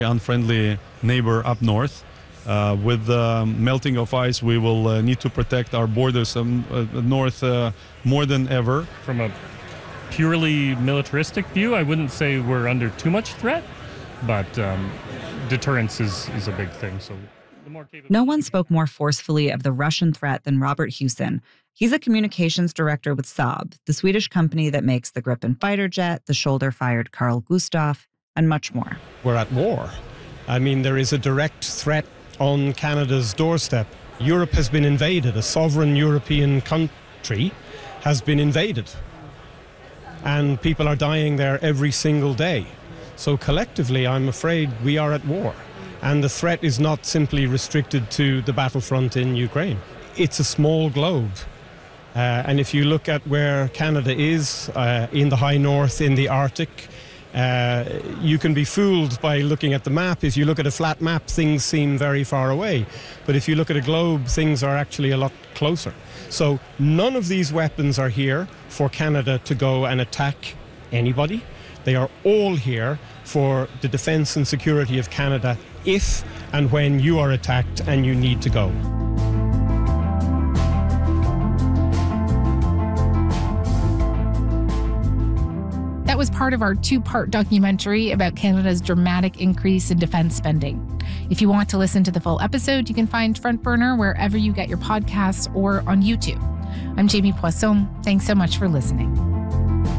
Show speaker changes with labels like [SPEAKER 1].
[SPEAKER 1] unfriendly neighbor up north. With the melting of ice, we will need to protect our borders north more than ever.
[SPEAKER 2] From a purely militaristic view, I wouldn't say we're under too much threat, but deterrence is a big thing. So the more
[SPEAKER 3] no one spoke more forcefully of the Russian threat than Robert Hewson. He's a communications director with Saab, the Swedish company that makes the Gripen fighter jet, the shoulder-fired Carl Gustaf, and much more.
[SPEAKER 4] We're at war. I mean, there is a direct threat on Canada's doorstep. Europe has been invaded. A sovereign European country has been invaded. And people are dying there every single day. So collectively, I'm afraid we are at war. And the threat is not simply restricted to the battlefront in Ukraine. It's a small globe. And if you look at where Canada is, in the high north, in the Arctic, you can be fooled by looking at the map. If you look at a flat map, things seem very far away. But if you look at a globe, things are actually a lot closer. So none of these weapons are here for Canada to go and attack anybody. They are all here for the defense and security of Canada if and when you are attacked and you need to go.
[SPEAKER 5] That was part of our two-part documentary about Canada's dramatic increase in defense spending. If you want to listen to the full episode, you can find Front Burner wherever you get your podcasts or on YouTube. I'm Jamie Poisson. Thanks so much for listening.